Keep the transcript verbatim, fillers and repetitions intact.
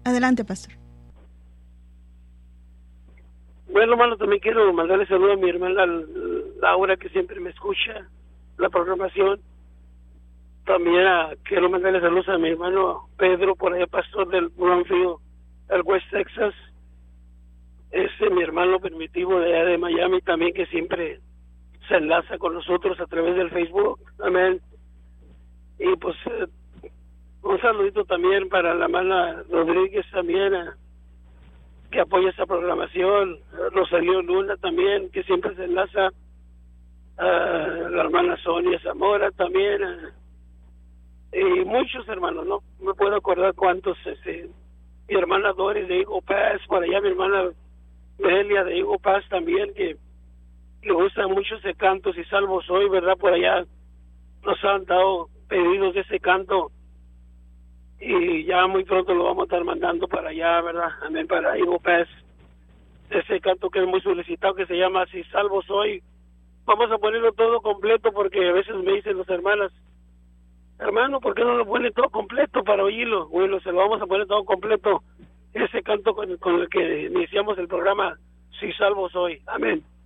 Adelante, pastor. Bueno, hermano, también quiero mandarle saludos a mi hermana Laura, que siempre me escucha la programación. También a, quiero mandarle saludos a mi hermano Pedro, por allá, pastor del Brownsville, el West Texas. Ese mi hermano primitivo de allá de Miami también, que siempre se enlaza con nosotros a través del Facebook. Amén. Y pues eh, un saludito también para la hermana Rodríguez también, eh, que apoya esta programación. Rosario Luna también, que siempre se enlaza. Uh, la hermana Sonia Zamora también. Uh, y muchos hermanos, no me puedo acordar cuántos. Este, mi hermana Doris de Higo Paz, por allá mi hermana Delia de Higo Paz también, que le gusta mucho ese canto, Si Salvo Soy, ¿verdad? Por allá nos han dado pedidos de ese canto. Y ya muy pronto lo vamos a estar mandando para allá, ¿verdad? Amén, para Higo Paz. Ese canto que es muy solicitado, que se llama Si Salvo Soy. Vamos a ponerlo todo completo, porque a veces me dicen las hermanas, hermano, ¿por qué no lo pone todo completo para oírlo? Bueno, se lo vamos a poner todo completo. Ese canto con, con el que iniciamos el programa, Si Salvo Soy. Amén.